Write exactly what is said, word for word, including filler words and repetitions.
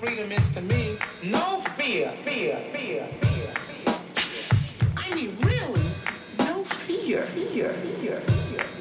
freedom is to me no fear, fear, fear, fear, fear. I mean, really, no fear, fear, fear, fear.